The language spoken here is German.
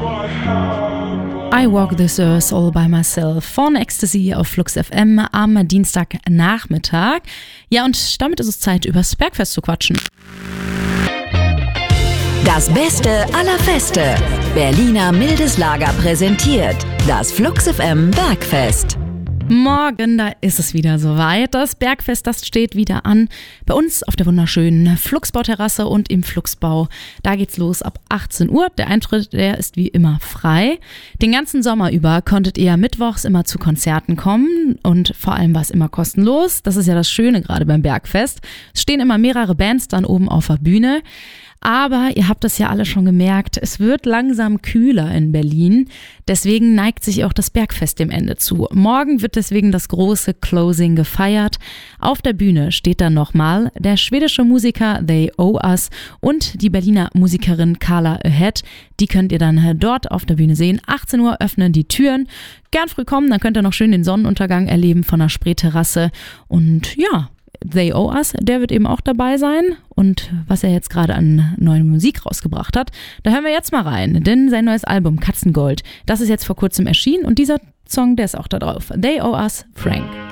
I Walk This Earth All By Myself von Ecstasy auf Flux FM am Dienstagnachmittag. Ja, und damit ist es Zeit, übers Bergfest zu quatschen. Das Beste aller Feste. Berliner Mildes Lager präsentiert das Flux FM Bergfest. Morgen, da ist es wieder soweit. Das Bergfest, das steht wieder an. Bei uns auf der wunderschönen Fluxbauterrasse und im Fluxbau. Da geht's los ab 18 Uhr. Der Eintritt, der ist wie immer frei. Den ganzen Sommer über konntet ihr mittwochs immer zu Konzerten kommen und vor allem war es immer kostenlos. Das ist ja das Schöne gerade beim Bergfest. Es stehen immer mehrere Bands dann oben auf der Bühne. Aber ihr habt es ja alle schon gemerkt, es wird langsam kühler in Berlin. Deswegen neigt sich auch das Bergfest dem Ende zu. Morgen wird deswegen das große Closing gefeiert. Auf der Bühne steht dann nochmal der schwedische Musiker They Owe Us und die Berliner Musikerin Carla Ahead. Die könnt ihr dann dort auf der Bühne sehen. 18 Uhr öffnen die Türen. Gern früh kommen, dann könnt ihr noch schön den Sonnenuntergang erleben von der Spreeterrasse. Und ja, They Owe Us, der wird eben auch dabei sein. Und was er jetzt gerade an neuer Musik rausgebracht hat, da hören wir jetzt mal rein. Denn sein neues Album Katzengold, das ist jetzt vor kurzem erschienen und dieser Song, der ist auch da drauf. They Owe Us, Frank.